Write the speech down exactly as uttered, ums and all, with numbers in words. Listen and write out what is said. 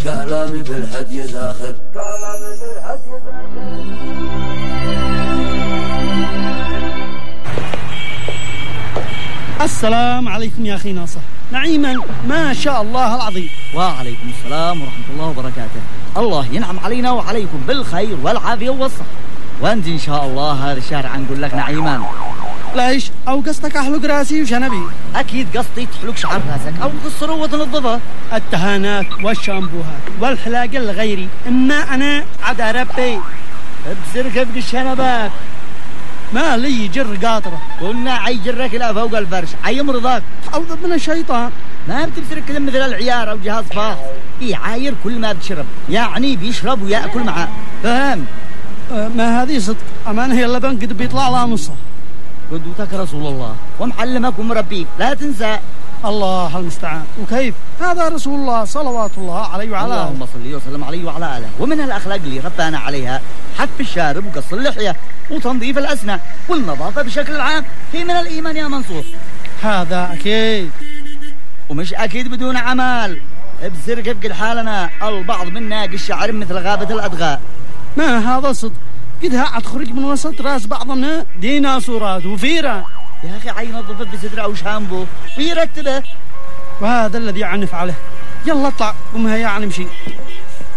كلامي بالهدي زاخر، كلامي بالهدي زاخر. السلام عليكم يا أخي ناصر. نعيما ما شاء الله العظيم. وعليكم السلام ورحمة الله وبركاته. الله ينعم علينا وعليكم بالخير والعافية والصحة. وأنت إن شاء الله هذا الشهر عنقول لك نعيمان. ليش؟ أو قصدك أحلق راسي وشنبي؟ أكيد قصدي تحلق شعر راسك أو تقصره وتنظفه. التهانات والشامبوهات والحلاق الغيري، إما أنا عاد ربي ابصر كيف الشنبات. ما لي جر قاطرة. قلنا عي جرك لا فوق الفرش، عي مرضاك. أعوذ من الشيطان. ما بتبصر كلام مثل العيار أو جهاز فاحص، بيعاير كل ما بتشرب، يعني بيشرب ويأكل معاه، فهم؟ أه ما هذه صدق، أمانة هي اللبن قد بيطلع لها نصها. قدوتك رسول الله ومعلمك ومربيك، لا تنسى. الله المستعان. وكيف؟ هذا رسول الله صلوات الله عليه وعلى آله. اللهم صل وسلم عليه وعلى آله. ومن الأخلاق اللي ربانا عليها حف الشارب وقص اللحية وتنظيف الأسنان والنظافة بشكل عام، هي من الإيمان يا منصور. هذا أكيد، ومش أكيد بدون عمل. ابصر كيف قد حالنا، البعض منا الشعر مثل غابة الأدغاء. ما هذا صدق، قد هاد تخرج من وسط راس بعضنا ديناصورات وفيرة. يا أخي عين نظفت بسدرة وشامبو ويرتبه، وهذا الذي عنف عليه. يلا اطلع قم هيا نمشي.